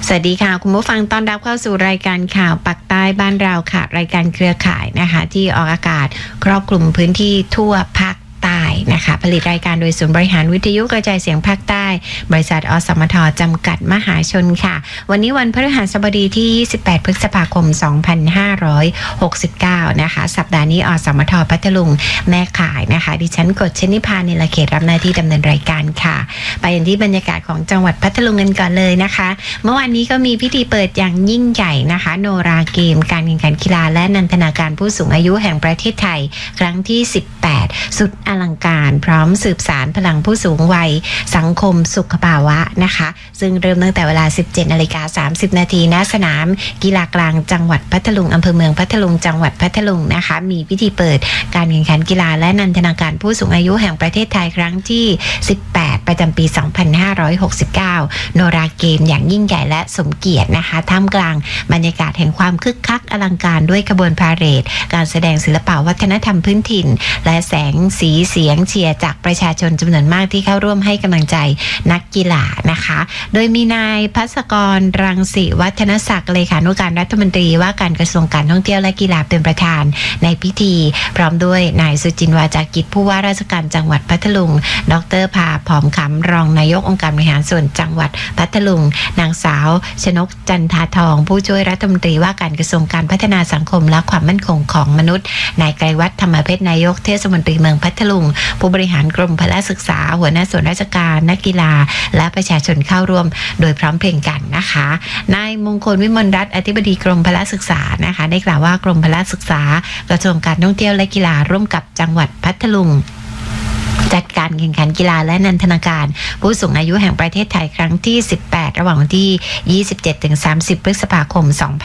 สวัสดีค่ะคุณผู้ฟังต้อนรับเข้าสู่รายการข่าวปักใต้บ้านเราค่ะรายการเครือข่ายนะคะที่ออกอากาศครอบคลุมพื้นที่ทั่วภาคใต้นะคะผลิตรายการโดยศูนย์บริหารวิทยุกระจายเสียงภาคใต้บริษัทอสมทจำกัดมหาชนค่ะวันนี้วันพฤหัสบดีที่28พฤษภาคม2569นะคะสัปดาห์นี้อสมทพัทลุงแม่ข่ายนะคะดิฉันกฎชนิพานิลเขตรับหน้าที่ดำเนินรายการค่ะไปอย่างที่บรรยากาศของจังหวัดพัทลุงกันก่อนเลยนะคะเมื่อวานนี้ก็มีพิธีเปิดอย่างยิ่งใหญ่นะคะโนราเกมการแข่งขันกีฬาและนันทนาการผู้สูงอายุแห่งประเทศไทยครั้งที่18สุดอลังการพร้อมสืบสารพลังผู้สูงวัยสังคมสุขภาวะนะคะซึ่งเริ่มตั้งแต่เวลา 17:30 น.ณสนามกีฬากลางจังหวัดพัทลุงอำเภอเมืองพัทลุงจังหวัดพัทลุงนะคะมีพิธีเปิดการแข่งขันกีฬาและนันทนาการผู้สูงอายุแห่งประเทศไทยครั้งที่18ประจำปี2569โนราเกมอย่างยิ่งใหญ่และสมเกียรตินะคะท่ามกลางบรรยากาศแห่งความคึกคักอลังการด้วยขบวนพาเหรดการแสดงศิลปวัฒนธรรมพื้นถิ่นและแสงสีเสียงเชียร์จากประชาชนจำนวนมากที่เข้าร่วมให้กำลังใจนักกีฬานะคะโดยมีนายภัสกรรังสิวัฒนศักดิ์เลขานุการรัฐมนตรีว่าการกระทรวงการท่องเที่ยวและกีฬาเป็นประธานในพิธีพร้อมด้วยนายสุจินต์วาจากิจผู้ว่าราชการจังหวัดพัทลุงดร.ภาผอมขำรองนายกองค์การบริหารส่วนจังหวัดพัทลุงนางสาวชนกจันทาทองผู้ช่วยรัฐมนตรีว่าการกระทรวงการพัฒนาสังคมและความมั่นคงของมนุษย์นายไกรวัฒน์ธรรมเพชรนายกเทศมนตรีเมืองพัทลุงผู้บริหารกรมพละศึกษาหัวหน้าส่วนราชการนักกีฬาและประชาชนเข้าร่วมโดยพร้อมเพรียงกันนะคะนายมงคลวิมลรัตน์อธิบดีกรมพละศึกษานะคะได้กล่าวว่ากรมพละศึกษากระทรวงการท่องเที่ยวและกีฬาร่วมกับจังหวัดพัทลุงจัดการแข่งขันกีฬาและนันทนาการผู้สูงอายุแห่งประเทศไทยครั้งที่18ระหว่างวันที่27-30พฤษภาคม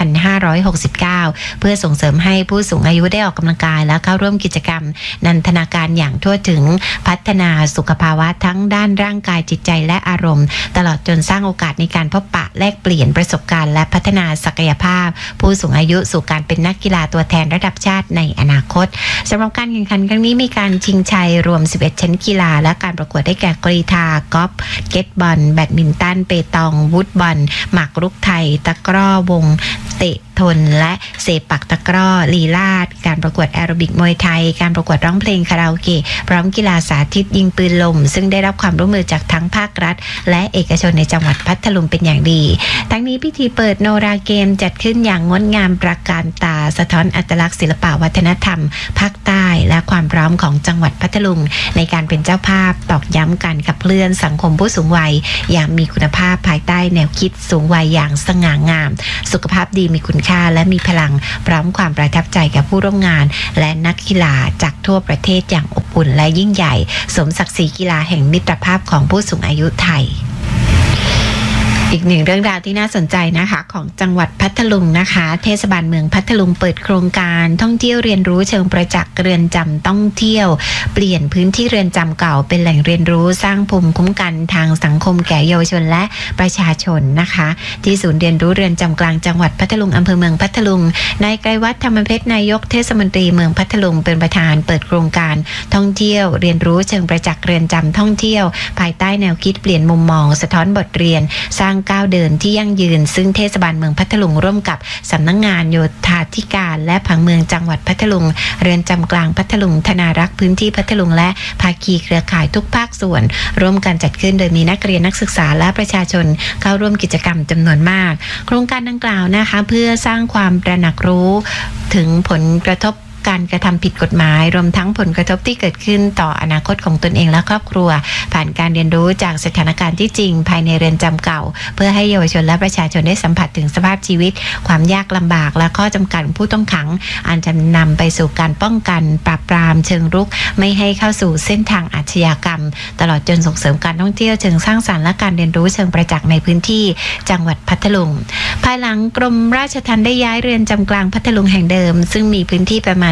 2569เพื่อส่งเสริมให้ผู้สูงอายุได้ออกกำลังกายและเข้าร่วมกิจกรรมนันทนาการอย่างทั่วถึงพัฒนาสุขภาวะทั้งด้านร่างกายจิตใจและอารมณ์ตลอดจนสร้างโอกาสในการพบปะแลกเปลี่ยนประสบการณ์และพัฒนาศักยภาพผู้สูงอายุสู่การเป็นนักกีฬาตัวแทนระดับชาติในอนาคตสำหรับการแข่งขันครั้งนี้มีการชิงชัยรวม11ชนิดกีฬาและการประกวดได้แก่กรีฑากอล์ฟเก็ตบอลแบดมินตันเปตองวูดบอลหมากรุกไทยตะกร้อวงเตะทนและเสปักตะกร้อลีลาศการประกวดแอโรบิกมวยไทยการประกวดร้องเพลงคาราโอเกะพร้อมกีฬาสาธิตยิงปืนลมซึ่งได้รับความร่วมมือจากทั้งภาครัฐและเอกชนในจังหวัดพัทลุงเป็นอย่างดีทั้งนี้พิธีเปิดโนราเกมจัดขึ้นอย่างงดงามประการตาสะท้อนอัตลักษณ์ศิลปวัฒนธรรมภาคใต้และความพร้อมของจังหวัดพัทลุงในการเป็นเจ้าภาพตอกย้ำการขับเคลื่อนสังคมผู้สูงวัยอย่างมีคุณภาพภายใต้แนวคิดสูงวัยอย่างสง่างามสุขภาพดีมีคุณค่าและมีพลังพร้อมความประทับใจกับผู้ร่วมงานและนักกีฬาจากทั่วประเทศอย่างอบอุ่นและยิ่งใหญ่สมศักดิ์ศรีกีฬาแห่งมิตรภาพของผู้สูงอายุไทยอีกหนึ่งเรื่องราวที่น่าสนใจนะคะของจังหวัดพัทลุงนะคะเทศบาลเมืองพัทลุงเปิดโครงการท่องเที่ยวเรียนรู้เชิงประจักษ์เรือนจำท่องเที่ยวเปลี่ยนพื้นที่เรือนจำเก่าเป็นแหล่งเรียนรู้สร้างภูมิคุ้มกันทางสังคมแก่เยาวชนและประชาชนนะคะที่ศูนย์เรียนรู้เรือนจำกลางจังหวัดพัทลุงอำเภอเมืองพัทลุงนายไกรวัฒน์ธรรมเพชรนายกเทศมนตรีเมืองพัทลุงเป็นประธานเปิดโครงการท่องเที่ยวเรียนรู้เชิงประจักษ์เรือนจำท่องเที่ยวภายใต้แนวคิดเปลี่ยนมุมมองสะท้อนบทเรียนสร้างก้าวเดินที่ยั่งยืนซึ่งเทศบาลเมืองพัทลุงร่วมกับสำนักงานโยธาธิการและผังเมืองจังหวัดพัทลุงเรือนจำกลางพัทลุงธนารักษ์พื้นที่พัทลุงและภาคีเครือข่ายทุกภาคส่วนร่วมกันจัดขึ้นโดยมีนักเรียนนักศึกษาและประชาชนเข้าร่วมกิจกรรมจำนวนมากโครงการดังกล่าวนะคะเพื่อสร้างความตระหนักรู้ถึงผลกระทบการกระทำผิดกฎหมายรวมทั้งผลกระทบที่เกิดขึ้นต่ออนาคตของตนเองและครอบครัวผ่านการเรียนรู้จากสถานการณ์ที่จริงภายในเรือนจำเก่าเพื่อให้เยาวชนและประชาชนได้สัมผัสถึงสภาพชีวิตความยากลำบากและข้อจำกัดผู้ต้องขังอันจะนำไปสู่การป้องกันปราบปรามเชิงรุกไม่ให้เข้าสู่เส้นทางอาชญากรรมตลอดจนส่งเสริมการท่องเที่ยวเชิงสร้างสรรค์และการเรียนรู้เชิงประจักษ์ในพื้นที่จังหวัดพัทลุงภายหลังกรมราชทัณฑ์ได้ย้ายเรือนจำกลางพัทลุงแห่งเดิมซึ่งมีพื้นที่ประมาณ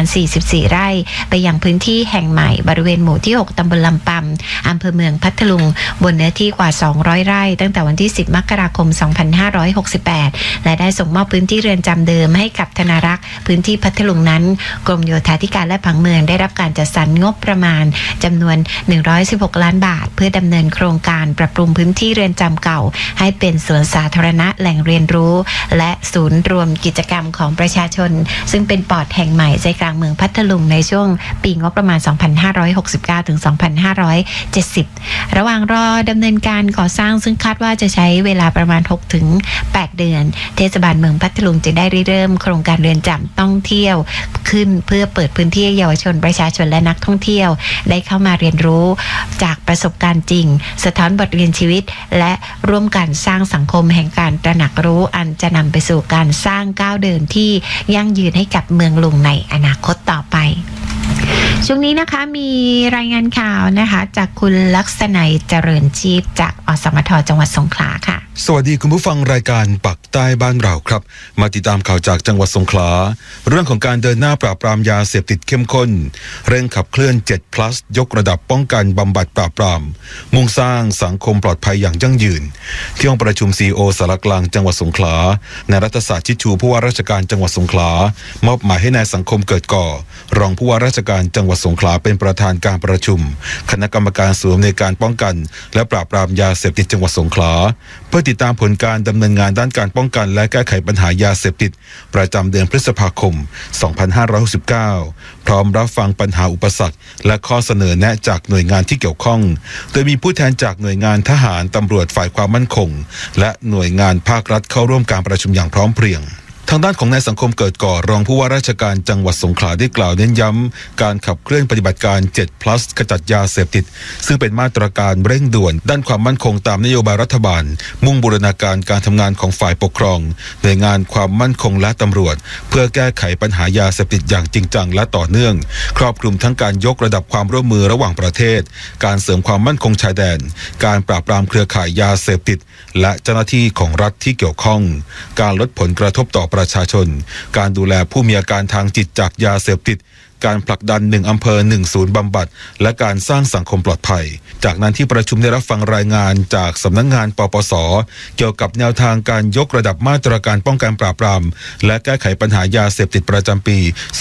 ณ44ไร่ไปยังพื้นที่แห่งใหม่บริเวณหมู่ที่6ตำบลลำปำอำเภอเมืองพัทลุงบนเนื้อที่กว่า200ไร่ตั้งแต่วันที่10มกราคม2568และได้ส่งมอบพื้นที่เรือนจำเดิมให้กับธนารักษ์พื้นที่พัทลุงนั้นกรมโยธาธิการและผังเมืองได้รับการจัดสรรงบประมาณจำนวน116ล้านบาทเพื่อดำเนินโครงการปรับปรุงพื้นที่เรือนจำเก่าให้เป็นสวนสาธารณะแหล่งเรียนรู้และศูนย์รวมกิจกรรมของประชาชนซึ่งเป็นปอดแห่งใหม่ใจกลางเมืองพัทลุงในช่วงปีงบประมาณ2569ถึง2570ระหว่างรอดำเนินการก่อสร้างซึ่งคาดว่าจะใช้เวลาประมาณ6ถึง8เดือนเทศบาลเมืองพัทลุงจึงได้เริ่มโครงการเรือนจำท่องเที่ยวขึ้นเพื่อเปิดพื้นที่เยาวชนประชาชนและนักท่องเที่ยวได้เข้ามาเรียนรู้จากประสบการณ์จริงสะท้อนบทเรียนชีวิตและร่วมกันสร้างสังคมแห่งการตระหนักรู้อันจะนำไปสู่การสร้างก้าวเดินที่ยั่งยืนให้กับเมืองลุงในอนาคตต่อไปช่วงนี้นะคะมีรายงานข่าวนะคะจากคุณลักษณัยเจริญชีพจากอสมทจังหวัดสงขลาค่ะสวัสดีคุณผู้ฟังรายการปักใต้บ้านเราครับมาติดตามข่าวจากจังหวัดสงขลาเรื่องของการเดินหน้าปราบปรามยาเสพติดเข้มข้นเร่งขับเคลื่อน7+ยกระดับป้องกันบำบัดปราบปรามมุ่งสร้างสังคมปลอดภัยอย่างยั่งยืนที่ห้องประชุม CEO สารกลางจังหวัดสงขลานายรัตศาสตร์ชิดชูผู้ว่าราชการจังหวัดสงขลามอบหมายให้นายสังคมเกิดก่อรองผู้ว่าราชการจังหวัดสงขลาเป็นประธานการประชุมคณะกรรมการศูนย์ในการป้องกันและปราบปรามยาเสพติดจังหวัดสงขลาเพื่อติดตามผลการดำเนินงานด้านการป้องกันและแก้ไขปัญหายาเสพติดประจำเดือนพฤษภาคม 2569 พร้อมรับฟังปัญหาอุปสรรคและข้อเสนอแนะจากหน่วยงานที่เกี่ยวข้องโดยมีผู้แทนจากหน่วยงานทหารตำรวจฝ่ายความมั่นคงและหน่วยงานภาครัฐเข้าร่วมการประชุมอย่างพร้อมเพรียงทางด้านของนายสังคมเกิดก่อรองผู้ว่าราชการจังหวัดสงขลาได้กล่าวเน้นย้ำการขับเคลื่อนปฏิบัติการ7+ขจัดยาเสพติดซึ่งเป็นมาตรการเร่งด่วนด้านความมั่นคงตามนโยบายรัฐบาลมุ่งบูรณาการการทำงานของฝ่ายปกครองหน่วยงานความมั่นคงและตำรวจเพื่อแก้ไขปัญหายาเสพติดอย่างจริงจังและต่อเนื่องครอบคลุมทั้งการยกระดับความร่วมมือระหว่างประเทศการเสริมความมั่นคงชายแดนการปราบปรามเครือข่ายยาเสพติดและเจ้าหน้าที่ของรัฐที่เกี่ยวข้องการลดผลกระทบต่อประชาชนการดูแลผู้มีอาการทางจิตจากยาเสพติดการผลักดัน1อำเภอ1ศูนย์บำบัดและการสร้างสังคมปลอดภัยจากนั้นที่ประชุมได้รับฟังรายงานจากสำนักงานปปส.เกี่ยวกับแนวทางการยกระดับมาตรการป้องกันปราบปรามและแก้ไขปัญหายาเสพติดประจำปี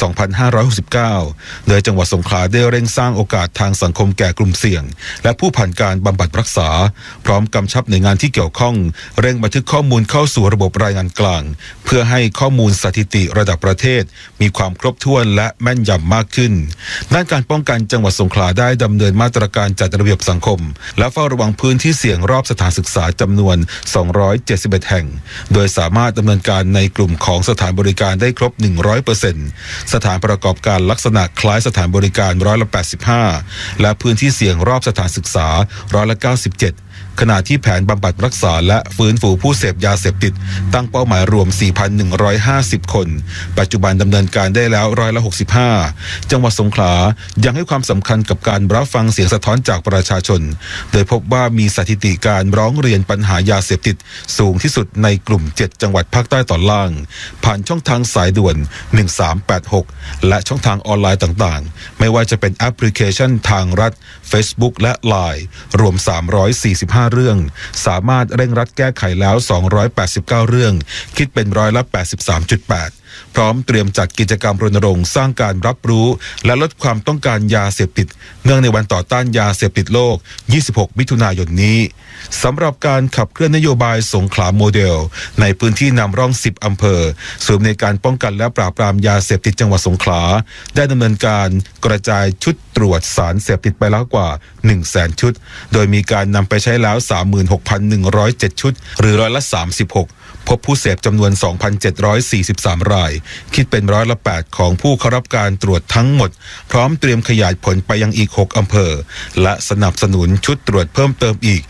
2569 โดยจังหวัดสงขลาได้เร่งสร้างโอกาสทางสังคมแก่กลุ่มเสี่ยงและผู้ผ่านการบำบัดรักษาพร้อมกำชับหน่วยงานที่เกี่ยวข้องเร่งบันทึกข้อมูลเข้าสู่ระบบรายงานกลางเพื่อให้ข้อมูลสถิติระดับประเทศมีความครบถ้วนและแม่นยำมากขึ้นด้านการป้องกันจังหวัดสงขลาได้ดำเนินมาตรการจัดระเบียบสังคมและเฝ้าระวังพื้นที่เสี่ยงรอบสถานศึกษาจำนวน271แห่งโดยสามารถดำเนินการในกลุ่มของสถานบริการได้ครบ 100% สถานประกอบการลักษณะคล้ายสถานบริการ85%และพื้นที่เสี่ยงรอบสถานศึกษา97%ขณะที่แผนบำบัดรักษาและฟื้นฟูผู้เสพยาเสพติดตั้งเป้าหมายรวม 4,150 คนปัจจุบันดำเนินการได้แล้ว65%จังหวัดสงขลายังให้ความสำคัญกับการรับฟังเสียงสะท้อนจากประชาชนโดยพบว่ามีสถิติการร้องเรียนปัญหายาเสพติดสูงที่สุดในกลุ่ม7จังหวัดภาคใต้ตอนล่างผ่านช่องทางสายด่วน1386และช่องทางออนไลน์ต่างๆไม่ว่าจะเป็นแอปพลิเคชันทางรัฐ Facebook และ LINE รวม345เรื่องสามารถเร่งรัดแก้ไขแล้ว289เรื่องคิดเป็น83.8%พร้อมเตรียมจัดกิจกรรมรณรงค์สร้างการรับรู้และลดความต้องการยาเสพติดเนื่องในวันต่อต้านยาเสพติดโลก26มิถุนายนนี้สำหรับการขับเคลื่อนนโยบายสงขลาโมเดลในพื้นที่นำร่อง10อำเภอศูนย์ในการป้องกันและปราบปรามยาเสพติดจังหวัดสงขลาได้ดำเนินการกระจายชุดตรวจสารเสพติดไปแล้วกว่า 100,000 ชุดโดยมีการนำไปใช้แล้ว 36,107 ชุดหรือ36%พบผู้เสพจำนวน 2,743 รายคิดเป็น8%ของผู้เข้ารับการตรวจทั้งหมดพร้อมเตรียมขยายผลไปยังอีก6อำเภอและสนับสนุนชุดตรวจเพิ่มเติมอีก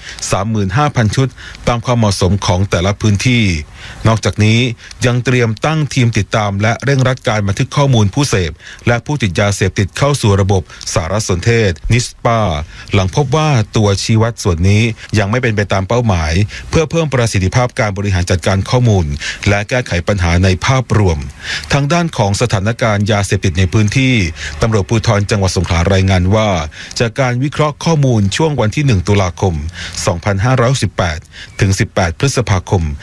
35,000 ชุดตามความเหมาะสมของแต่ละพื้นที่นอกจากนี้ยังเตรียมตั้งทีมติดตามและเร่งรัดการบันทึกข้อมูลผู้เสพและผู้ติดยาเสพติดเข้าสู่ระบบสารสนเทศนิสปาหลังพบว่าตัวชี้วัดส่วนนี้ยังไม่เป็นไปตามเป้าหมายเพื่อเพิ่มประสิทธิภาพการบริหารจัดการข้อมูลและแก้ไขปัญหาในภาพรวมทางด้านของสถานการณ์ยาเสพติดในพื้นที่ตำรวจภูธรจังหวัดสงขลารายงานว่าจากการวิเคราะห์ข้อมูลช่วงวันที่1ตุลาคม2518ถึง18พฤษภาคม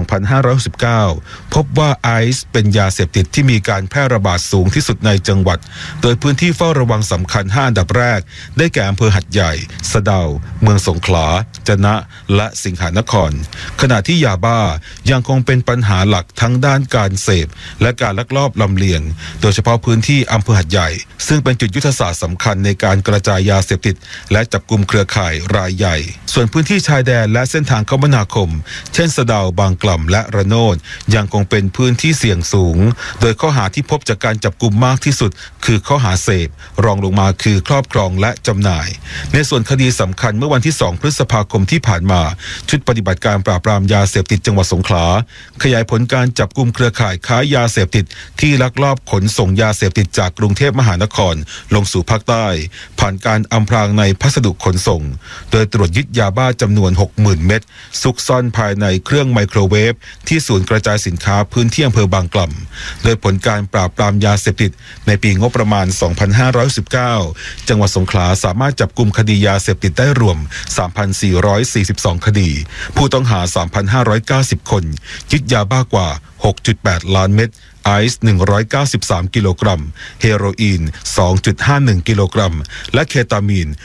2519พบว่าไอซ์เป็นยาเสพติดที่มีการแพร่ระบาดสูงที่สุดในจังหวัดโดยพื้นที่เฝ้าระวังสำคัญ5อันดับแรกได้แก่อำเภอหัดใหญ่สะเดาเมืองสงขลาจะนะและสิงหนครขณะที่ยาบ้ายังคงเป็นปัญหาหลักทั้งด้านการเสพและการลักลอบลำเลียงโดยเฉพาะพื้นที่อำเภอหัดใหญ่ซึ่งเป็นจุดยุทธศาสตร์สำคัญในการกระจายยาเสพติดและจับกุมเครือข่ายรายใหญ่ส่วนพื้นที่ชายแดนและเส้นทางคมนาคมเช่นสะเดาบางกล่ำและระโนดยังคงเป็นพื้นที่เสี่ยงสูงโดยข้อหาที่พบจากการจับกุมมากที่สุดคือข้อหาเสพรองลงมาคือครอบครองและจำหน่ายในส่วนคดีสำคัญเมื่อวันที่2พฤษภาคมที่ผ่านมาชุดปฏิบัติการปราบปรามยาเสพติดจังหวัดสงขลาขยายผลการจับกุมเครือข่ายค้ายาเสพติดที่ลักลอบขนส่งยาเสพติดจากกรุงเทพมหานครลงสู่ภาคใต้ผ่านการอำพรางในพัสดุขนส่งโดยตรวจยึดยาบ้าจำนวน 60,000 เม็ดซุกซ่อนภายในเครื่องไมโครเวฟที่ศูนย์กระจายสินค้าพื้นที่อำเภอบางกล่ำโดยผลการปราบปรามยาเสพติดในปีงบประมาณ 2519 จังหวัดสงขลาสามารถจับกุมคดียาเสพติดได้รวม 3,442 คดีผู้ต้องหา 3,590 คนยึดยาบ้ากว่า 6.8 ล้านเม็ดไอซ์193 กิโลกรัมเฮโรอีน 2.51 กิโลกรัมและเคตามีน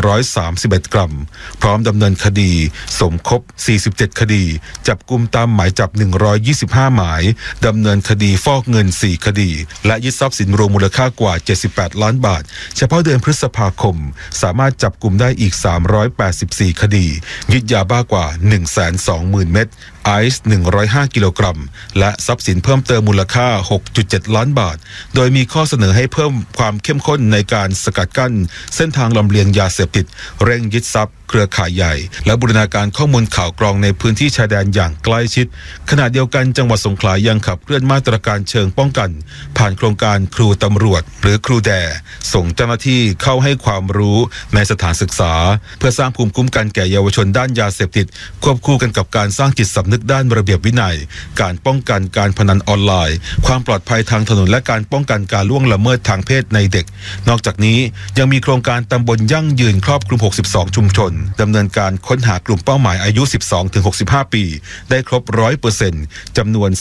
131 กรัมพร้อมดำเนินคดีสมคบ47 คดีจับกุมตามหมายจับ125 หมายดำเนินคดีฟอกเงิน4 คดีและยึดทรัพย์สินรวมมูลค่ากว่า78 ล้านบาทเฉพาะเดือนพฤษภาคมสามารถจับกุมได้อีก384 คดียึดยาบ้ากว่า 120,000 เม็ดไอซ์105 กิโลกรัมและทรัพย์สินเพิ่มเติมมูลค่า 6.7 ล้านบาทโดยมีข้อเสนอให้เพิ่มความเข้มข้นในการสกัดกั้นเส้นทางลำเลียงยาเสพติดเร่งยึดทรัพย์เครือข่ายใหญ่และบูรณาการข้อมูลข่าวกรองในพื้นที่ชายแดนอย่างใกล้ชิดขณะเดียวกันจังหวัดสงขลายังขับเคลื่อนมาตรการเชิงป้องกันผ่านโครงการครูตำรวจหรือครูแดส่งเจ้าหน้าที่เข้าให้ความรู้ในสถานศึกษาเพื่อสร้างภูมิคุ้มกันแก่เยาวชนด้านยาเสพติดควบคู่กันกับการสร้างจิตสำนึกด้านระเบียบวินัยการป้องกันการพนันออนไลน์ความปลอดภัยทางถนนและการป้องกันการล่วงละเมิดทางเพศในเด็กนอกจากนี้ยังมีโครงการตำบลยั่งยืนครอบคลุม62ชุมชนดำเนินการค้นหากลุ่มเป้าหมายอายุ 12-65 ปีได้ครบ 100% จำนวน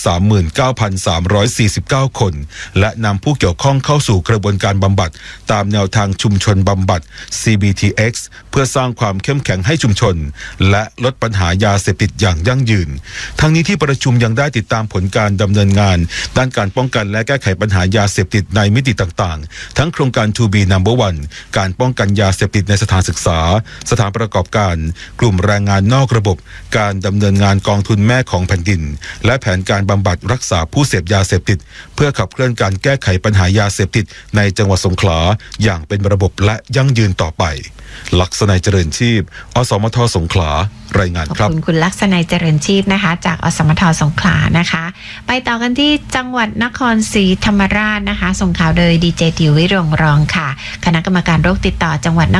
39,349 คนและนำผู้เกี่ยวข้องเข้าสู่กระบวนการบำบัดตามแนวทางชุมชนบำบัด CBTX เพื่อสร้างความเข้มแข็งให้ชุมชนและลดปัญหายาเสพติดอย่างยั่งยืนทั้งนี้ที่ประชุมยังได้ติดตามผลการดำเนินงานด้านการป้องกันและแก้ไขปัญหายาเสพติดในมิติต่างๆทั้งโครงการ To Be Number One การป้องกันยาเสพติดในสถานศึกษาสถานประกอบการกลุ่มแรงงานนอกระบบการดำเนินงานกองทุนแม่ของแผ่นดินและแผนการบำบัดรักษาผู้เสพยาเสพติดเพื่อขับเคลื่อนการแก้ไขปัญหายาเสพติดในจังหวัดสงขลาอย่างเป็นระบบและยั่งยืนต่อไปลักษณัยเจริญชีพอสมทสงขลารายงานครับขอบคุณคุณลักษณัยเจริญชีพนะคะจากอสมทสงขลานะคะไปต่อกันที่จังหวัดนครศรีธรรมราชนะคะส่งข่าวโดยดีเจติววิรงรองค่ะคณะกรรมการโรคติดต่อจังหวัดน